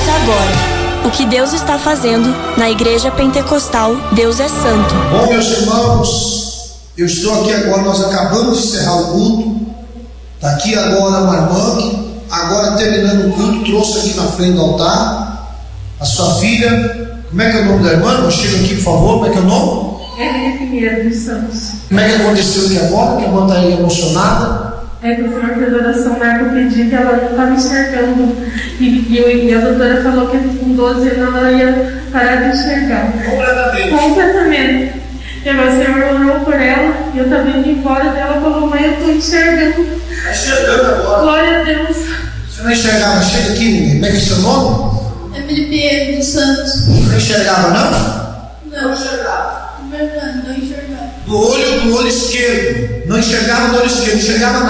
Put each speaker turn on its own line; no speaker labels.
Ouça agora o que Deus está fazendo na Igreja Pentecostal Deus é Santo.
Bom, meus irmãos, eu estou aqui agora, nós acabamos de encerrar o culto. Está aqui agora uma irmã que, agora terminando o culto, trouxe aqui na frente do altar a sua filha. Como é que é o nome da irmã? Chega aqui, por favor. Como é que é o nome?
Evelyn Pinheiro dos Santos.
Como é que aconteceu aqui agora? Que a irmã está aí emocionada.
É que o senhor fez oração na época, eu pedi que ela não estava enxergando. E a doutora falou que com 12 anos ela ia parar de enxergar. Completamente. E agora o senhor orou por ela, e eu estava indo embora dela, falou: mãe, eu estou enxergando.
Está enxergando agora.
Glória a Deus.
Você não enxergava? Chega aqui, menino. Como é que é seu nome?
Evelyn Pinheiro dos Santos.
Não enxergava, não?
Não enxergava. Verdade, não enxergava.
Do olho esquerdo. Não enxergava do olho esquerdo, não enxergava nada.